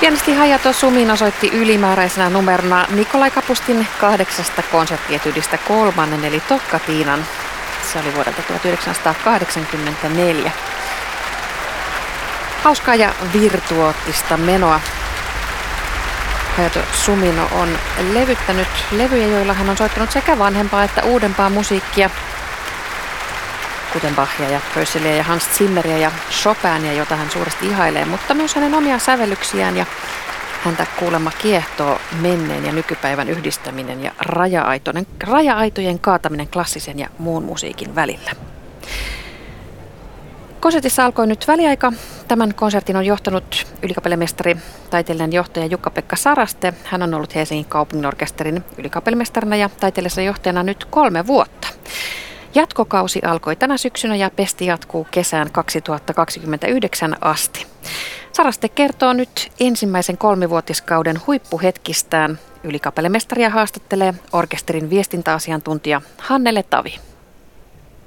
Pianisti Hayato Sumino soitti ylimääräisenä numerona Nikolai Kapustin 8. konserttietydistä 3. eli Toccatinan. Se oli vuodelta 1984. Hauskaa ja virtuoottista menoa. Hayato Sumino on levyttänyt levyjä, joilla hän on soittanut sekä vanhempaa että uudempaa musiikkia, kuten Bachia ja Purcellia ja Hans Zimmeria ja Chopinia, jota hän suuresti ihailee, mutta myös hänen omia sävellyksiään, ja häntä kuulemma kiehtoo menneen ja nykypäivän yhdistäminen ja raja-aitojen kaataminen klassisen ja muun musiikin välillä. Konsertissa alkoi nyt väliaika. Tämän konsertin on johtanut ylikapellimestari, taiteellinen johtaja Jukka-Pekka Saraste. Hän on ollut Helsingin kaupunginorkesterin ylikapellimestarina ja taiteellisena johtajana nyt 3 vuotta. Jatkokausi alkoi tänä syksynä ja pesti jatkuu kesään 2029 asti. Saraste kertoo nyt ensimmäisen 3-vuotiskauden huippuhetkistään. Ylikapellimestaria haastattelee orkesterin viestintäasiantuntija Hannele Tavi.